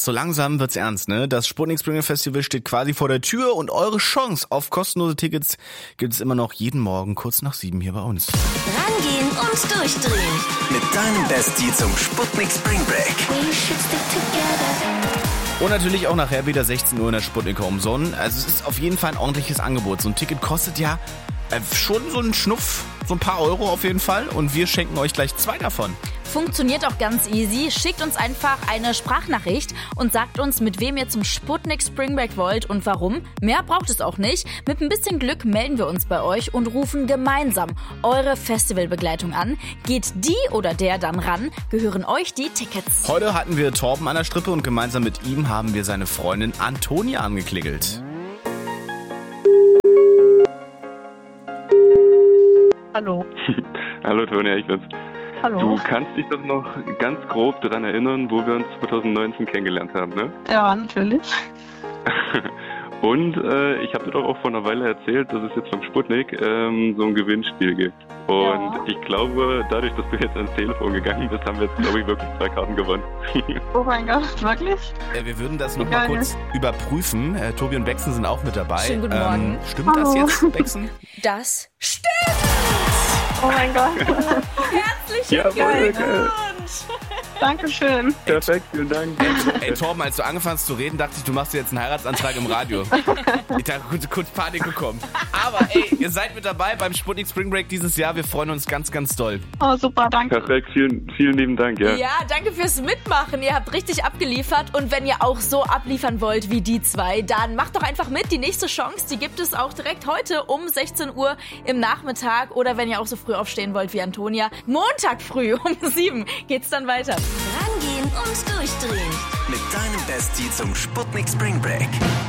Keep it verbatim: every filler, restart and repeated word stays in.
so langsam wird's ernst, ne? Das Sputnik Spring Break Festival steht quasi vor der Tür und eure Chance auf kostenlose Tickets gibt es immer noch jeden Morgen kurz nach sieben hier bei uns. Rangehen und durchdrehen. Mit deinem Bestie zum Sputnik Spring Break. Und natürlich auch nachher wieder sechzehn Uhr in der Sputniker umsonst. Also es ist auf jeden Fall ein ordentliches Angebot. So ein Ticket kostet ja äh, schon so einen Schnuff, so ein paar Euro auf jeden Fall. Und wir schenken euch gleich zwei davon. Funktioniert auch ganz easy. Schickt uns einfach eine Sprachnachricht und sagt uns, mit wem ihr zum Sputnik Spring Break wollt und warum. Mehr braucht es auch nicht. Mit ein bisschen Glück melden wir uns bei euch und rufen gemeinsam eure Festivalbegleitung an. Geht die oder der dann ran, gehören euch die Tickets. Heute hatten wir Torben an der Strippe und gemeinsam mit ihm haben wir seine Freundin Antonia angeklingelt. Hallo. Hallo Tonia, ich bin's. Hallo. Du kannst dich doch noch ganz grob daran erinnern, wo wir uns zwanzig neunzehn kennengelernt haben, ne? Ja, natürlich. Und äh, ich habe dir doch auch vor einer Weile erzählt, dass es jetzt vom Sputnik ähm, so ein Gewinnspiel gibt. Und Ja. ich glaube, dadurch, dass du jetzt ans Telefon gegangen bist, haben wir jetzt, glaube ich, wirklich zwei Karten gewonnen. Oh mein Gott, wirklich? Äh, wir würden das noch Geil. mal kurz überprüfen. Äh, Tobi und Bexen sind auch mit dabei. Schönen guten Morgen. Stimmt das Hallo. jetzt, Bexen? Das stimmt! Oh mein Gott. Herzlichen Jawohl, geil. Glückwunsch! Dankeschön. Perfekt, vielen Dank. Ey, Torben, als du angefangen hast zu reden, dachte ich, du machst dir jetzt einen Heiratsantrag im Radio. Ich dachte, kurz, kurz Panik bekommen. Aber ey, ihr seid mit dabei beim Sputnik Spring Break dieses Jahr. Wir freuen uns ganz, ganz doll. Oh, super, danke. Perfekt, vielen, vielen lieben Dank, ja. Ja, danke fürs Mitmachen. Ihr habt richtig abgeliefert. Und wenn ihr auch so abliefern wollt wie die zwei, dann macht doch einfach mit. Die nächste Chance, die gibt es auch direkt heute um sechzehn Uhr im Nachmittag. Oder wenn ihr auch so früh aufstehen wollt wie Antonia, Montag früh um sieben geht's dann weiter. Rangehen und durchdrehen. Mit deinem Bestie zum Sputnik Spring Break.